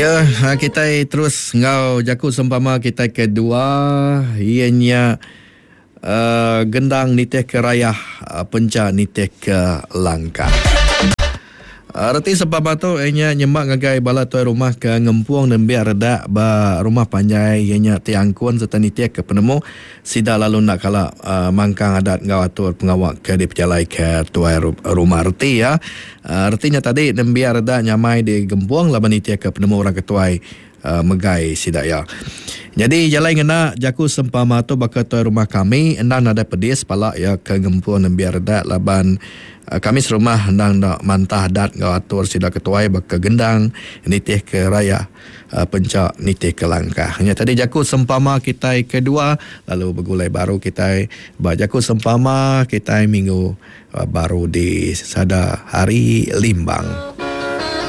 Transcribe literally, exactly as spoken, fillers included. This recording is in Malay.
Ya, kita terus ngau jaku sempama kita kedua ianya uh, gendang niteh ke rayah uh, penca niteh ke langkah. Uh, reti sempama tu ianya nyemak ngagai bala tuai rumah ke ngempuang dan biar reda ba rumah panjai ianya tiangkuan serta niteh ke penemu sida lalu nak kala uh, mangkang adat ngau atur pengawak ke di pejalai ke tuai rumah reti ya. Uh, artinya tadi dan biar reda nyamai di gempuang laban niteh ke penemu orang ketuai uh, megai sida ya. Jadi jalai ngena jaku sempama tu bakal tuai rumah kami endang ada pedis pala ya ke gempuang dan biar reda laban uh, kami serumah endang nak mantah adat ngau atur sida ketuai bakal gendang niteh ke raya uh, pencak niteh ke langkah. Hanya tadi jaku sempama kita kedua lalu bergulai baru kita ba jaku sempama kita minggu uh, baru di sada hari limbang.